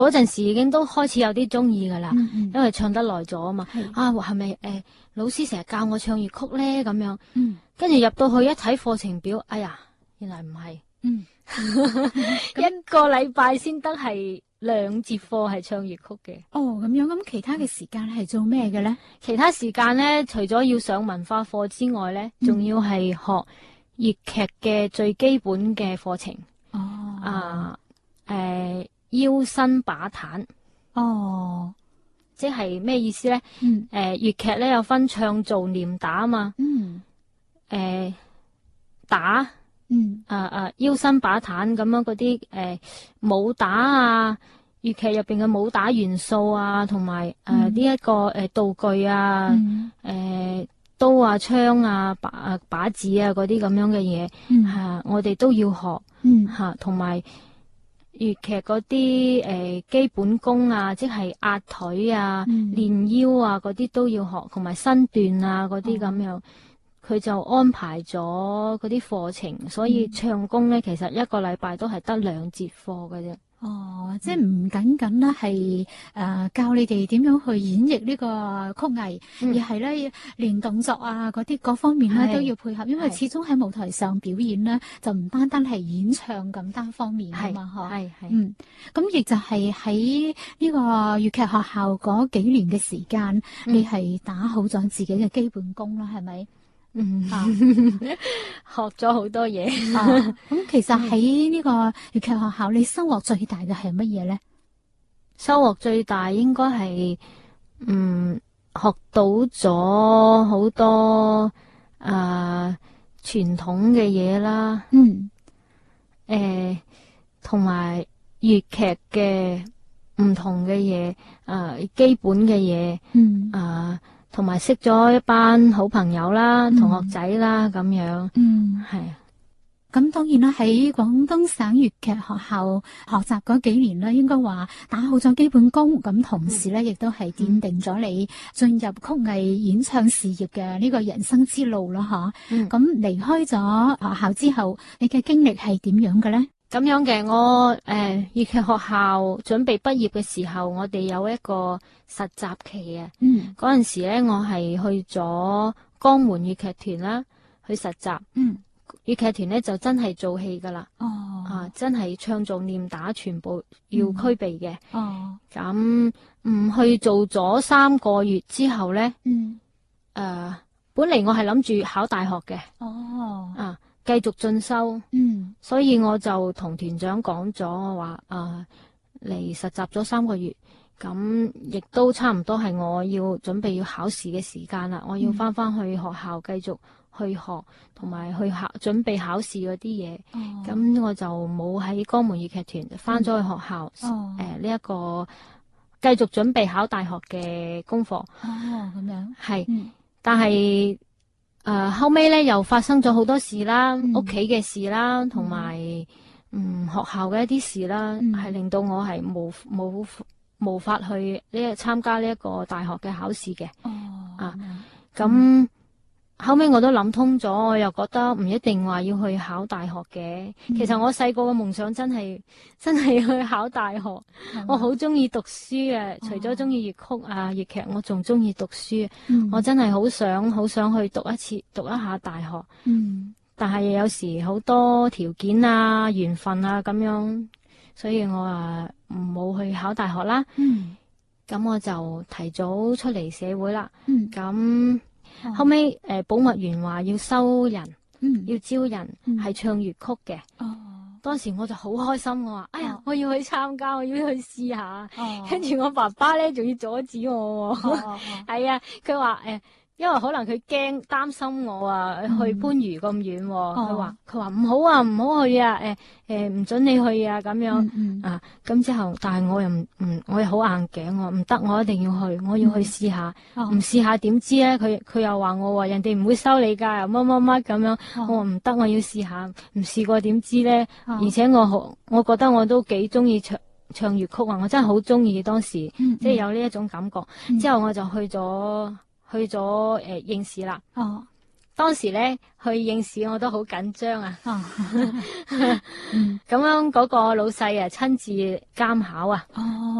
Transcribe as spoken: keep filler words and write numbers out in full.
嗰陣時已經都開始有啲中意噶啦， 嗯嗯因為唱得耐咗啊嘛。 係啊，係咪誒老師成日教我唱粵曲咧咁樣？ 嗯跟住入到去一睇課程表，哎呀，原來唔係， 嗯一個禮拜先得係兩節課係唱粵曲嘅。 哦咁樣，咁其他嘅時間係做咩嘅咧？ 其他時間咧，除咗要上文化課之外咧， 嗯仲要係學粵劇嘅最基本嘅課程。 哦啊，誒、腰身把旦， 哦即係咩意思咧？ 嗯誒、粵劇咧有分唱做念打啊嘛。 嗯誒、打嗯啊啊腰身把旦咁樣嗰啲誒武打啊，粵劇入邊嘅武打元素啊，同埋誒呢一個誒道具啊，誒、 嗯刀啊槍啊把啊把子啊嗰啲咁樣嘅嘢嗯嚇，我哋都要學嗯嚇，同埋粵劇嗰啲誒基本功啊，即係壓腿啊、 嗯練腰啊嗰啲都要學，同埋身段啊嗰啲咁樣。佢就安排咗嗰啲課程，所以唱功咧，其實一個禮拜都係得兩節課嘅啫。 哦，即係唔僅僅咧係誒教你哋點樣去演繹呢個曲藝， 嗯而係咧連動作啊嗰啲各方面咧係都要配合，因為係始終喺舞台上表演咧，就唔單單係演唱咁單方面啊係嘛，嗬。 係係嗯，咁亦就係喺呢個粵劇學校嗰幾年嘅時間， 嗯你係打好咗自己嘅基本功啦，係咪？ 嗯， 啊學咗好多嘢。 啊，咁其實喺呢個粵劇學校，你收穫最大嘅係乜嘢咧？ 收穫最大應該係嗯學到咗好多啊傳統嘅嘢啦， 嗯誒同埋粵劇嘅唔同嘅嘢，啊基本嘅嘢。 嗯啊，同埋識咗一班好朋友啦、 嗯同學仔啦咁樣， 嗯。 係咁當然啦，喺廣東省粵劇學校學習嗰幾年咧，應該話打好咗基本功，咁同時咧，亦都係奠定咗你進入曲藝演唱事業嘅呢個人生之路啦，吓、 嗯咁離開咗學校之後，你嘅經歷係點樣嘅咧？ 咁樣嘅。我誒粵劇學校準備畢業嘅時候，我哋有一個實習期啊。 嗯嗰陣時咧，我係去咗江門粵劇團啦，去實習。 嗯， 粵劇團咧就真係做戲噶啦， 哦啊，真係唱做念打全部要俱備嘅。 哦咁唔去做咗三個月之後咧，誒、 嗯本嚟我係諗住考大學嘅， 哦啊，繼續進修。 嗯所以我就同團長講咗，我話啊嚟實習咗三個月，咁亦都差唔多係我要準備要考試嘅時間啦。我要翻翻去學校繼續去學，同埋去考準備考試嗰啲嘢。 哦咁我就冇喺江門粵劇團翻咗去學校，誒哦呢一個繼續準備考大學嘅功課。 哦咁樣係， 嗯但係誒、呃、後尾咧又發生咗好多事啦， 嗯屋企嘅事啦，同埋嗯學校嘅一啲事啦， 嗯係、令到我係冇冇無法去呢個參加呢一個大學嘅考試嘅。 哦啊咁樣咁、後尾我都諗通咗，我又覺得唔一定話要去考大學嘅。 嗯其實我細個嘅夢想真係真係去考大學。 係嘛我好中意讀書嘅，除咗哦中意粵曲啊粵劇，我仲中意讀書。 嗯我真係好想好想去讀一次讀一下大學， 嗯但係有時好多條件啊、緣分啊咁樣，所以我啊冇去考大學啦。 嗯咁我就提早出嚟社會啦。 嗯咁哦後尾誒、呃保密員話要收人， 嗯要招人嗯係唱粵曲嘅。 哦當時我就好開心，我話：哎呀哦， 我要去參加，我要去試下。 哦跟住我爸爸咧，仲要阻止我喎。 哦哦係啊，佢話誒，因為可能佢驚擔心我啊， 嗯去番禺咁遠喎。佢話哦佢話唔好啊，唔好去啊，誒誒唔准你去啊咁樣。 嗯嗯啊，咁之後，但係我又唔唔，我又好硬頸，我話唔得，我一定要去，我要去試下， 哦唔試下點知咧？佢佢又話我話人哋唔會收你㗎，又乜乜乜咁樣。 哦我話唔得，我要試下，唔試過點知咧？ 哦而且我好，我覺得我都幾中意唱唱粵曲啊！我真係好中意當時， 嗯即係有呢一種感覺。 嗯之後我就去咗去咗誒、呃、應試啦。 哦當時咧去應試我都好緊張啊， 哦， 咁樣嗰個老細啊親自監考啊。 哦。